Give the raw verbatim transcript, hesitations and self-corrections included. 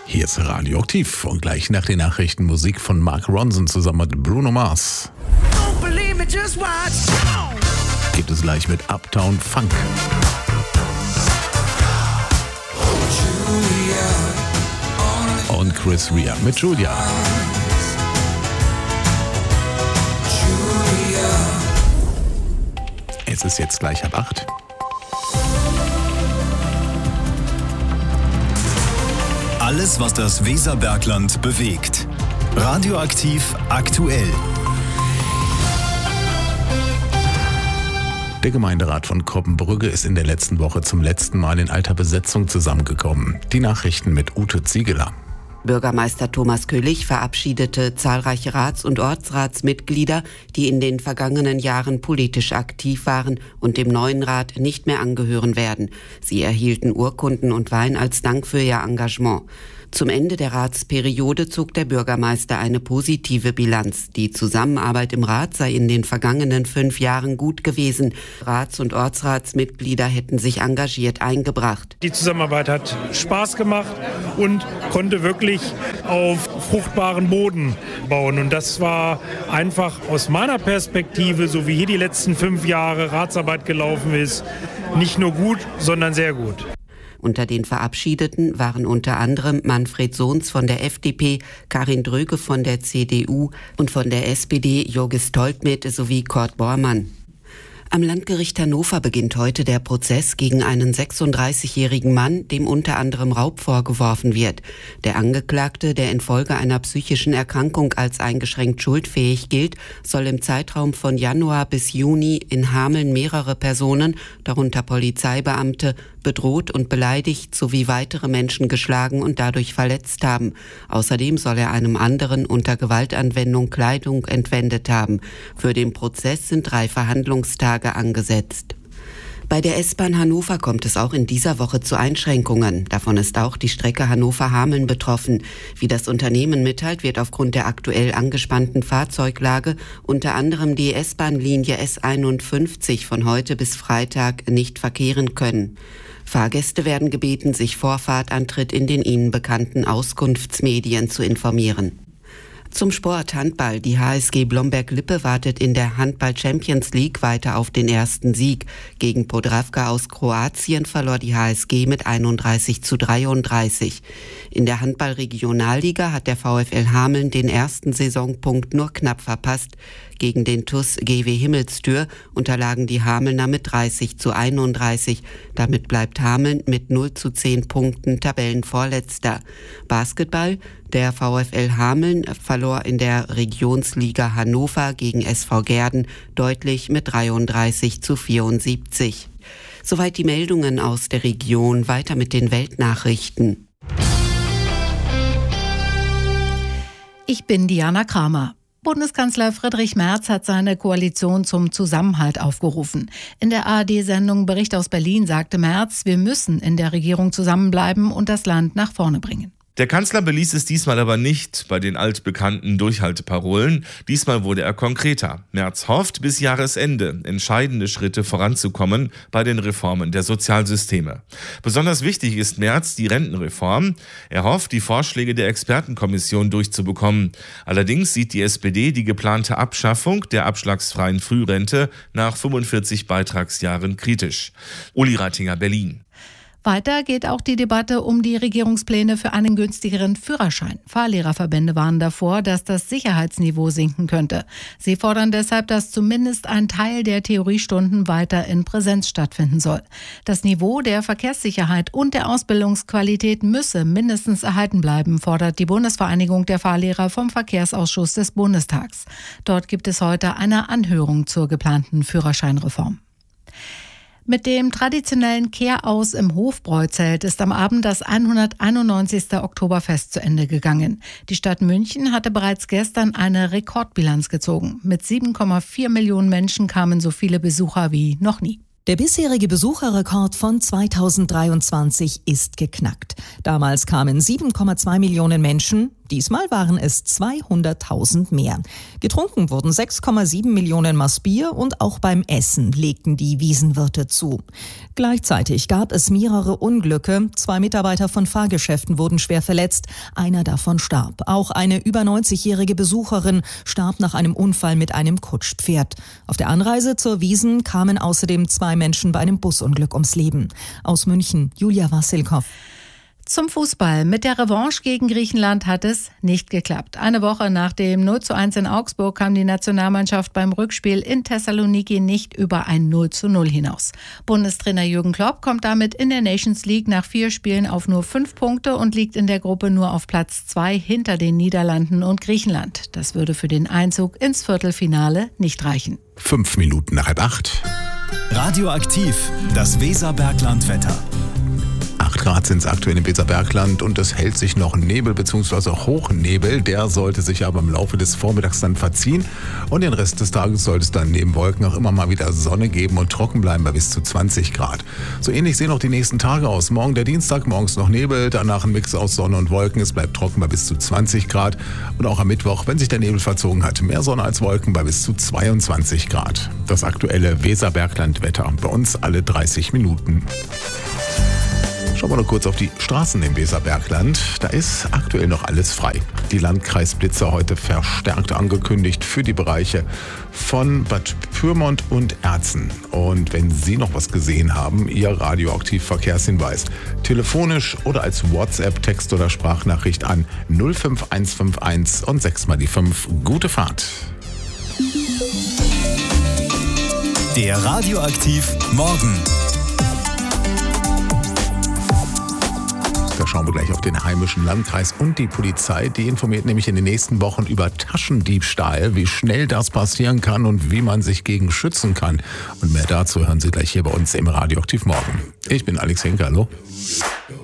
Hier ist Radioaktiv und gleich nach den Nachrichten Musik von Mark Ronson zusammen mit Bruno Mars. Gibt es gleich mit Uptown Funk. Und Chris Rea mit Julia. Es ist jetzt gleich halb acht. Alles, was das Weserbergland bewegt. Radioaktiv aktuell. Der Gemeinderat von Koppenbrügge ist in der letzten Woche zum letzten Mal in alter Besetzung zusammengekommen. Die Nachrichten mit Ute Ziegeler. Bürgermeister Thomas Köllig verabschiedete zahlreiche Rats- und Ortsratsmitglieder, die in den vergangenen Jahren politisch aktiv waren und dem neuen Rat nicht mehr angehören werden. Sie erhielten Urkunden und Wein als Dank für ihr Engagement. Zum Ende der Ratsperiode zog der Bürgermeister eine positive Bilanz. Die Zusammenarbeit im Rat sei in den vergangenen fünf Jahren gut gewesen. Rats- und Ortsratsmitglieder hätten sich engagiert eingebracht. Die Zusammenarbeit hat Spaß gemacht und konnte wirklich auf fruchtbaren Boden bauen. Und das war einfach aus meiner Perspektive, so wie hier die letzten fünf Jahre Ratsarbeit gelaufen ist, nicht nur gut, sondern sehr gut. Unter den Verabschiedeten waren unter anderem Manfred Sohns von der F D P, Karin Dröge von der C D U und von der S P D Jogis Stoltmet sowie Kurt Bormann. Am Landgericht Hannover beginnt heute der Prozess gegen einen sechsunddreißigjährigen Mann, dem unter anderem Raub vorgeworfen wird. Der Angeklagte, der infolge einer psychischen Erkrankung als eingeschränkt schuldfähig gilt, soll im Zeitraum von Januar bis Juni in Hameln mehrere Personen, darunter Polizeibeamte, bedroht und beleidigt sowie weitere Menschen geschlagen und dadurch verletzt haben. Außerdem soll er einem anderen unter Gewaltanwendung Kleidung entwendet haben. Für den Prozess sind drei Verhandlungstage angesetzt. Bei der S-Bahn Hannover kommt es auch in dieser Woche zu Einschränkungen. Davon ist auch die Strecke Hannover-Hameln betroffen. Wie das Unternehmen mitteilt, wird aufgrund der aktuell angespannten Fahrzeuglage unter anderem die S-Bahn-Linie S einundfünfzig von heute bis Freitag nicht verkehren können. Fahrgäste werden gebeten, sich vor Fahrtantritt in den ihnen bekannten Auskunftsmedien zu informieren. Zum Sport Handball. Die H S G Blomberg-Lippe wartet in der Handball-Champions League weiter auf den ersten Sieg. Gegen Podravka aus Kroatien verlor die H S G mit einunddreißig zu dreiunddreißig. In der Handball-Regionalliga hat der VfL Hameln den ersten Saisonpunkt nur knapp verpasst. Gegen den T U S G W Himmelstür unterlagen die Hamelner mit dreißig zu einunddreißig. Damit bleibt Hameln mit null zu zehn Punkten Tabellenvorletzter. Basketball. Der VfL Hameln verlor in der Regionsliga Hannover gegen S V Gehrden deutlich mit dreiunddreißig zu vierundsiebzig. Soweit die Meldungen aus der Region. Weiter mit den Weltnachrichten. Ich bin Diana Kramer. Bundeskanzler Friedrich Merz hat seine Koalition zum Zusammenhalt aufgerufen. In der A R D-Sendung Bericht aus Berlin sagte Merz, wir müssen in der Regierung zusammenbleiben und das Land nach vorne bringen. Der Kanzler beließ es diesmal aber nicht bei den altbekannten Durchhalteparolen. Diesmal wurde er konkreter. Merz hofft, bis Jahresende entscheidende Schritte voranzukommen bei den Reformen der Sozialsysteme. Besonders wichtig ist Merz die Rentenreform. Er hofft, die Vorschläge der Expertenkommission durchzubekommen. Allerdings sieht die S P D die geplante Abschaffung der abschlagsfreien Frührente nach fünfundvierzig Beitragsjahren kritisch. Uli Rattinger, Berlin. Weiter geht auch die Debatte um die Regierungspläne für einen günstigeren Führerschein. Fahrlehrerverbände warnen davor, dass das Sicherheitsniveau sinken könnte. Sie fordern deshalb, dass zumindest ein Teil der Theoriestunden weiter in Präsenz stattfinden soll. Das Niveau der Verkehrssicherheit und der Ausbildungsqualität müsse mindestens erhalten bleiben, fordert die Bundesvereinigung der Fahrlehrer vom Verkehrsausschuss des Bundestags. Dort gibt es heute eine Anhörung zur geplanten Führerscheinreform. Mit dem traditionellen Kehraus im Hofbräuzelt ist am Abend das hunderteinundneunzigste Oktoberfest zu Ende gegangen. Die Stadt München hatte bereits gestern eine Rekordbilanz gezogen. Mit sieben Komma vier Millionen Menschen kamen so viele Besucher wie noch nie. Der bisherige Besucherrekord von zweitausenddreiundzwanzig ist geknackt. Damals kamen sieben Komma zwei Millionen Menschen. Diesmal waren es zweihunderttausend mehr. Getrunken wurden sechs Komma sieben Millionen Maß Bier und auch beim Essen legten die Wiesenwirte zu. Gleichzeitig gab es mehrere Unglücke. Zwei Mitarbeiter von Fahrgeschäften wurden schwer verletzt. Einer davon starb. Auch eine über neunzigjährige Besucherin starb nach einem Unfall mit einem Kutschpferd. Auf der Anreise zur Wiesn kamen außerdem zwei Menschen bei einem Busunglück ums Leben. Aus München, Julia Wassilkow. Zum Fußball. Mit der Revanche gegen Griechenland hat es nicht geklappt. Eine Woche nach dem null zu eins in Augsburg kam die Nationalmannschaft beim Rückspiel in Thessaloniki nicht über ein null zu null hinaus. Bundestrainer Jürgen Klopp kommt damit in der Nations League nach vier Spielen auf nur fünf Punkte und liegt in der Gruppe nur auf Platz zwei hinter den Niederlanden und Griechenland. Das würde für den Einzug ins Viertelfinale nicht reichen. Fünf Minuten nach halb acht. Radioaktiv, das Weserbergland-Wetter. acht Grad sind es aktuell im Weserbergland und es hält sich noch Nebel bzw. Hochnebel. Der sollte sich aber im Laufe des Vormittags dann verziehen und den Rest des Tages sollte es dann neben Wolken auch immer mal wieder Sonne geben und trocken bleiben bei bis zu zwanzig Grad. So ähnlich sehen auch die nächsten Tage aus. Morgen der Dienstag, morgens noch Nebel, danach ein Mix aus Sonne und Wolken. Es bleibt trocken bei bis zu zwanzig Grad und auch am Mittwoch, wenn sich der Nebel verzogen hat, mehr Sonne als Wolken bei bis zu zweiundzwanzig Grad. Das aktuelle Weserbergland-Wetter bei uns alle dreißig Minuten. Schauen wir noch kurz auf die Straßen im Weserbergland. Da ist aktuell noch alles frei. Die Landkreisblitzer heute verstärkt angekündigt für die Bereiche von Bad Pyrmont und Erzen. Und wenn Sie noch was gesehen haben, Ihr radioaktiv Verkehrshinweis, telefonisch oder als WhatsApp, Text oder Sprachnachricht an null fünf eins fünf eins und sechs mal die fünf. Gute Fahrt. Der Radioaktiv Morgen. Da schauen wir gleich auf den heimischen Landkreis und die Polizei. Die informiert nämlich in den nächsten Wochen über Taschendiebstahl, wie schnell das passieren kann und wie man sich gegen schützen kann. Und mehr dazu hören Sie gleich hier bei uns im Radioaktiv Morgen. Ich bin Alex Henke, hallo.